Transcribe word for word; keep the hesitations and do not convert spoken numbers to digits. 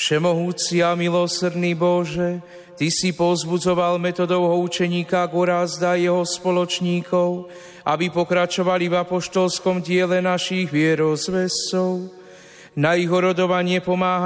Všemohúci a milosrdný Bože, Ty si povzbudzoval Metodovho učeníka Gorázda a jeho spoločníkov, aby pokračovali v apoštolskom diele našich vierozvescov. Na ich orodovanie pomáha